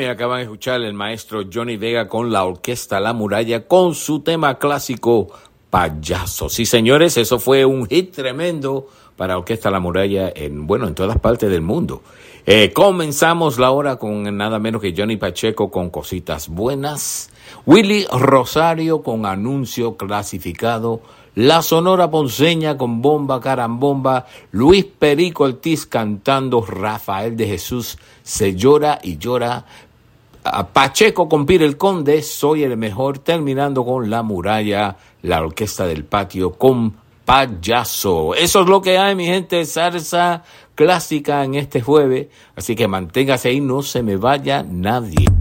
Bien, acaban de escuchar el maestro Johnny Vega con la orquesta La Muralla con su tema clásico Payaso. Sí, señores, eso fue un hit tremendo para Orquesta La Muralla en todas partes del mundo. Comenzamos la hora con nada menos que Johnny Pacheco con Cositas Buenas, Willy Rosario con Anuncio Clasificado, La Sonora Ponceña con Bomba Carambomba, Luis Perico Ortiz cantando Rafael de Jesús, Se Llora y Llora, Pacheco con Pire el Conde, Soy el Mejor, terminando con La Muralla, la Orquesta del Patio con Payaso. Eso es lo que hay, mi gente, salsa clásica en este jueves, así que manténgase ahí, no se me vaya nadie.